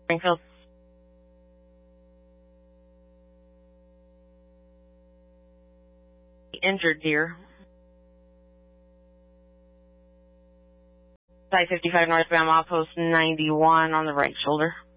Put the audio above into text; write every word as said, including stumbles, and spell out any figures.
Springfield. Injured deer. I fifty-five northbound, outpost ninety-one on the right shoulder.